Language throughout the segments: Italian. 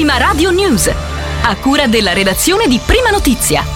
Prima Radio News, a cura della redazione di Prima Notizia.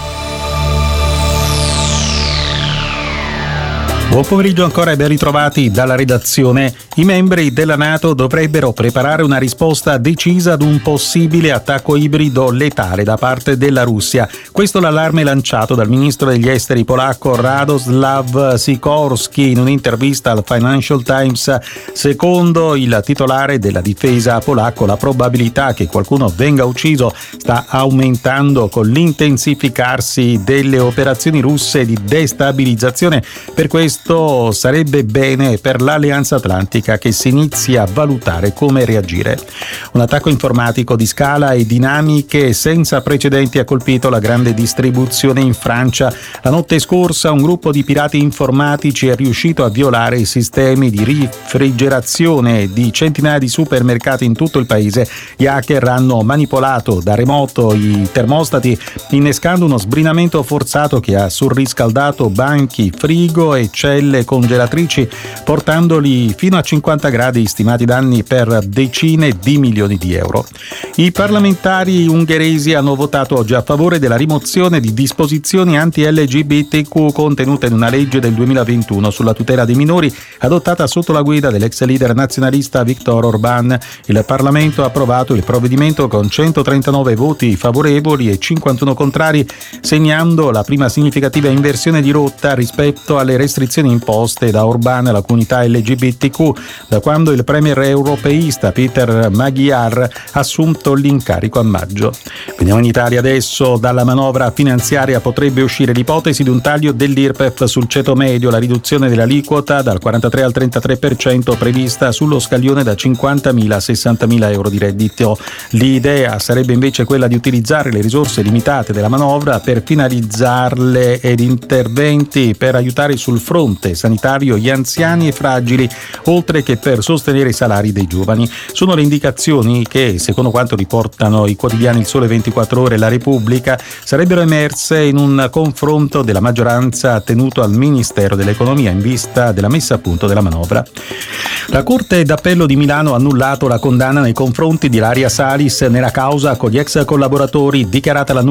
Buon pomeriggio ancora e ben ritrovati dalla redazione. I membri della NATO dovrebbero preparare una risposta decisa ad un possibile attacco ibrido letale da parte della Russia. Questo l'allarme lanciato dal ministro degli esteri polacco Radoslav Sikorski in un'intervista al Financial Times. Secondo il titolare della difesa polacco, la probabilità che qualcuno venga ucciso sta aumentando con l'intensificarsi delle operazioni russe di destabilizzazione. Per questo sarebbe bene per l'Alleanza Atlantica che si inizi a valutare come reagire. Un attacco informatico di scala e dinamiche senza precedenti ha colpito la grande distribuzione in Francia. La notte scorsa un gruppo di pirati informatici è riuscito a violare i sistemi di rifrigerazione di centinaia di supermercati in tutto il paese. Gli hacker hanno manipolato da remoto i termostati, innescando uno sbrinamento forzato che ha surriscaldato banchi, frigo e celle congelatrici, portandoli fino a 50 gradi, stimati danni per decine di milioni di euro. I parlamentari ungheresi hanno votato oggi a favore della rimozione di disposizioni anti-LGBTQ contenute in una legge del 2021 sulla tutela dei minori, adottata sotto la guida dell'ex leader nazionalista Viktor Orbán. Il Parlamento ha approvato il provvedimento con 139 voti favorevoli e 51 contrari, segnando la prima significativa inversione di rotta rispetto alle restrizioni imposte da Orbán alla comunità LGBTQ da quando il premier europeista Peter Magyar ha assunto l'incarico a maggio. Veniamo in Italia adesso. Dalla manovra finanziaria potrebbe uscire l'ipotesi di un taglio dell'IRPEF sul ceto medio, la riduzione dell'aliquota dal 43 al 33% prevista sullo scaglione da 50.000 a 60.000 euro di reddito. L'idea sarebbe invece quella di utilizzare le risorse limitate della manovra per finalizzarle ed interventi per aiutare sul fronte sanitario gli anziani e fragili, oltre che per sostenere i salari dei giovani. Sono le indicazioni che, secondo quanto riportano i quotidiani Il Sole 24 Ore e La Repubblica, sarebbero emerse in un confronto della maggioranza tenuto al Ministero dell'Economia in vista della messa a punto della manovra. La Corte d'Appello di Milano ha annullato la condanna nei confronti di Ilaria Salis nella causa con gli ex collaboratori, dichiarata la